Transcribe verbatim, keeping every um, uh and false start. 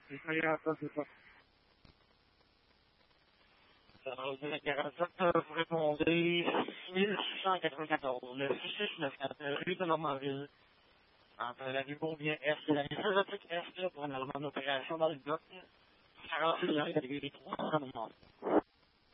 C'est ça, il y a ça, c'est ça. Alors, vous êtes quarante-sept, vous répondez six mille six cent quatre-vingt-quatorze, le six cent soixante-neuf, rue de Normandville, entre la rue Beaubien-Est et la rue Saint-Patrick Est, pour une normale opération dans le bloc, quarante-six ans, catégorie trois, Normandie.